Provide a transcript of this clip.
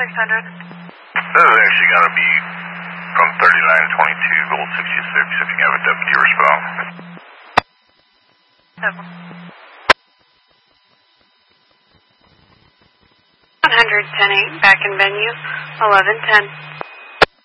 This is actually going to be from 3922 Gold 66 if you have a deputy respond. 110-8, back in venue, 1110.